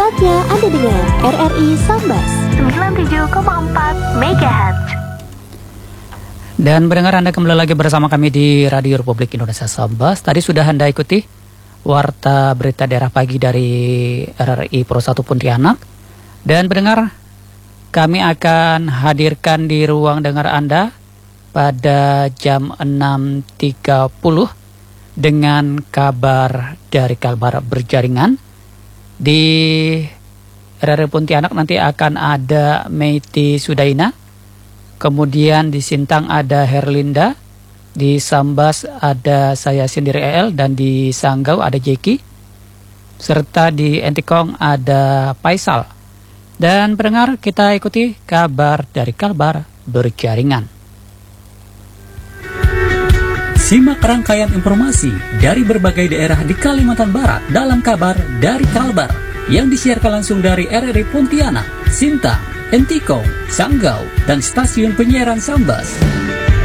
Saatnya Anda dengar RRI Sambas 97,4 MHz. Dan pendengar, Anda kembali lagi bersama kami di Radio Republik Indonesia Sambas. Tadi sudah Anda ikuti warta berita daerah pagi dari RRI Pro 1 Pontianak. Dan pendengar, kami akan hadirkan di ruang dengar Anda pada jam 6.30 dengan kabar dari Kalbar Berjaringan. Di RRI Pontianak nanti akan ada Meiti Sudaina, kemudian di Sintang ada Herlinda, di Sambas ada saya sendiri EL, dan di Sanggau ada Jeki, serta di Entikong ada Faisal. Dan pendengar, kita ikuti kabar dari Kalbar Berjaringan. Simak rangkaian informasi dari berbagai daerah di Kalimantan Barat dalam kabar dari Kalbar yang disiarkan langsung dari RRI Pontianak, Sintang, Entikong, Sanggau, dan stasiun penyiaran Sambas.